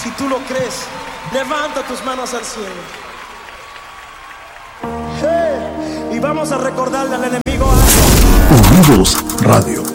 Si tú lo crees, levanta tus manos al cielo. Hey, y vamos a recordarle al enemigo algo. Unidos Radio.